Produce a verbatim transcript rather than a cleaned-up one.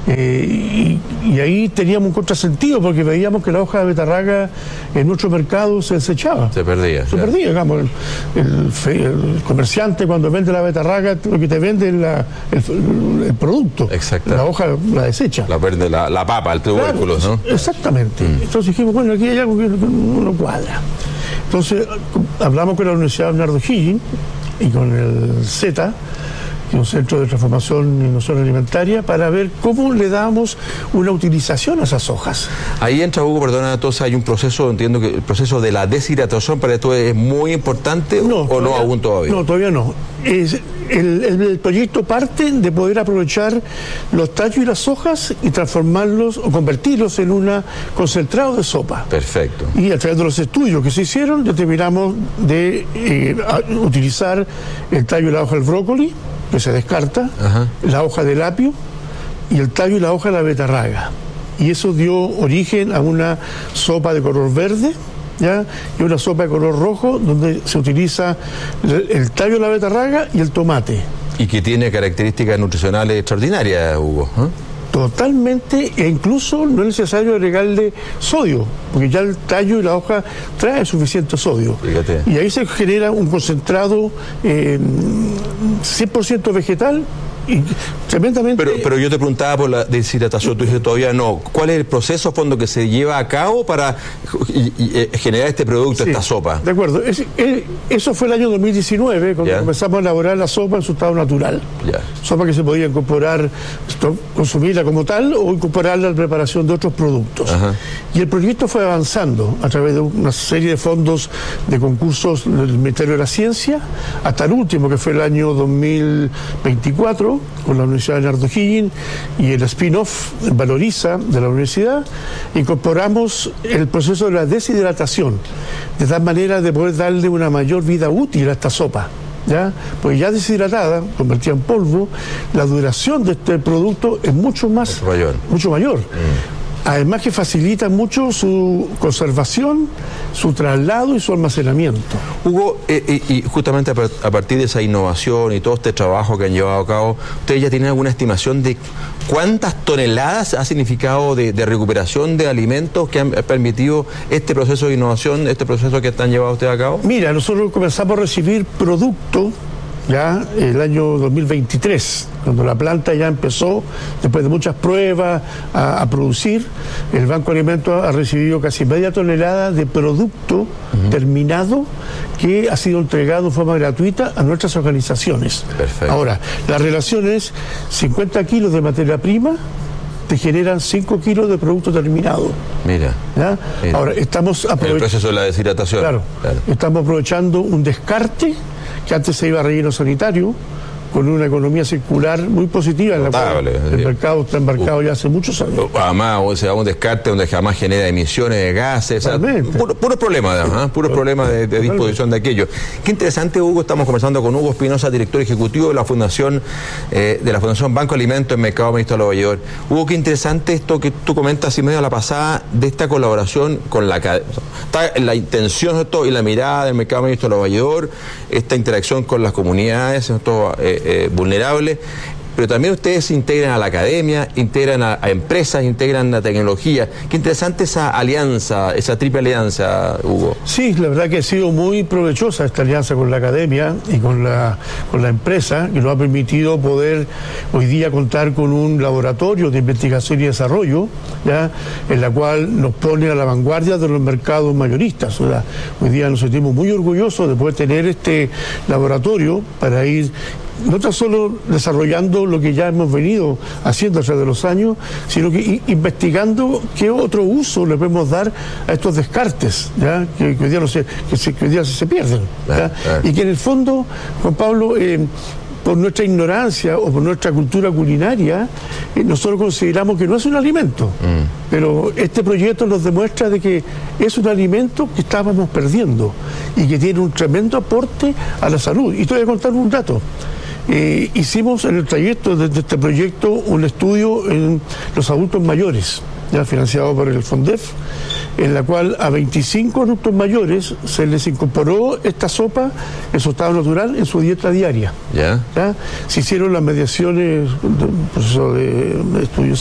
Eh, y, y ahí teníamos un contrasentido porque veíamos que la hoja de betarraga en nuestro mercado se desechaba. Se perdía. Se claro. perdía, digamos. El, el, el comerciante cuando vende la betarraga lo que te vende es la, el, el producto. Exacto. La hoja la desecha. La, la, la papa, el tubérculo, claro, ¿no? Exactamente. Mm. Entonces dijimos, bueno, aquí hay algo que no cuadra. Entonces hablamos con la Universidad Bernardo Higgins y con el Z, un centro de transformación y innovación alimentaria, para ver cómo le damos una utilización a esas hojas. Ahí entra, Hugo, perdona, entonces hay un proceso, entiendo que el proceso de la deshidratación para esto es muy importante, no, o todavía, no aún todavía. No, todavía no. Es, el, el, el proyecto parte de poder aprovechar los tallos y las hojas y transformarlos o convertirlos en un concentrado de sopa. Perfecto. Y a través de los estudios que se hicieron, determinamos de eh, utilizar el tallo y la hoja del brócoli, que se descarta, ajá, la hoja del apio y el tallo y la hoja de la betarraga. Y eso dio origen a una sopa de color verde, ¿ya? Y una sopa de color rojo, donde se utiliza el, el tallo de la betarraga y el tomate. Y que tiene características nutricionales extraordinarias, Hugo, ¿eh? Totalmente, e incluso no es necesario agregarle sodio, porque ya el tallo y la hoja trae suficiente sodio. Fíjate. Y ahí se genera un concentrado eh, cien por ciento vegetal y tremendamente... Pero, pero yo te preguntaba por la deshidratación, tú dices todavía no. ¿Cuál es el proceso a fondo que se lleva a cabo para y, y, eh, generar este producto, sí, esta sopa? De acuerdo. Es, es, eso fue el año dos mil diecinueve, cuando ¿ya? comenzamos a elaborar la sopa en su estado natural. Ya. Sopa que se podía incorporar, consumirla como tal o incorporarla a la preparación de otros productos. Ajá. Y el proyecto fue avanzando a través de una serie de fondos de concursos del Ministerio de la Ciencia, hasta el último, que fue el año dos mil veinticuatro, con la Universidad Bernardo Higgins y el spin-off Valoriza de la universidad, incorporamos el proceso de la deshidratación, de tal manera de poder darle una mayor vida útil a esta sopa, ¿ya? Pues ya deshidratada, convertida en polvo, la duración de este producto es mucho más mucho mayor. Mucho mayor. Mm. Además que facilita mucho su conservación, su traslado y su almacenamiento. Hugo, eh, eh, y justamente a partir de esa innovación y todo este trabajo que han llevado a cabo, ¿ustedes ya tienen alguna estimación de cuántas toneladas ha significado de, de recuperación de alimentos que han permitido este proceso de innovación, este proceso que están llevando ustedes a cabo? Mira, nosotros comenzamos a recibir producto ya el año dos mil veintitrés, cuando la planta ya empezó, después de muchas pruebas, a, a producir. El Banco de Alimentos ha recibido casi media tonelada de producto uh-huh. terminado que ha sido entregado de forma gratuita a nuestras organizaciones. Perfecto. Ahora, la relación es cincuenta kilos de materia prima te generan cinco kilos de producto terminado. Mira, ¿ya? mira. Ahora, estamos aprovechando... El proceso de la deshidratación. Claro, claro. Estamos aprovechando un descarte que antes se iba a relleno sanitario, con una economía circular muy positiva. Notable, en la cual el mercado está embarcado uh, ya hace muchos años. Además, o sea, un descarte donde jamás genera emisiones de gases. O sea, puro, puro problema, además, ¿eh? Puros problemas de, de disposición de aquello. Qué interesante, Hugo. Estamos conversando con Hugo Espinosa, director ejecutivo de la Fundación eh, de la Fundación Banco Alimentos en Mercado Ministro de la Valladolid. Hugo, qué interesante esto que tú comentas y medio a la pasada de esta colaboración con la está la intención esto, y la mirada del Mercado Ministro de la Valladolid, esta interacción con las comunidades, esto, eh, Eh, vulnerables, pero también ustedes se integran a la academia, integran a, a empresas, integran a tecnología. Qué interesante esa alianza, esa triple alianza, Hugo. Sí, la verdad que ha sido muy provechosa esta alianza con la academia y con la, con la empresa, que nos ha permitido poder hoy día contar con un laboratorio de investigación y desarrollo, ¿ya? En la cual nos pone a la vanguardia de los mercados mayoristas. O sea, hoy día nos sentimos muy orgullosos de poder tener este laboratorio para ir no tan solo desarrollando lo que ya hemos venido haciendo a través de los años, sino que investigando qué otro uso le podemos dar a estos descartes, ¿ya? Que, que hoy día, no se, que se, que hoy día se pierden, ¿ya? Y que en el fondo, Juan Pablo, eh, por nuestra ignorancia o por nuestra cultura culinaria, eh, nosotros consideramos que no es un alimento. Mm. Pero este proyecto nos demuestra de que es un alimento que estábamos perdiendo y que tiene un tremendo aporte a la salud. Y te voy a contar un dato. Eh, hicimos en el trayecto de, de este proyecto un estudio en los adultos mayores, ya financiado por el FONDEF, en la cual a veinticinco adultos mayores se les incorporó esta sopa en su estado natural en su dieta diaria. ¿Ya? ¿Ya? Se hicieron las mediaciones, un proceso de estudios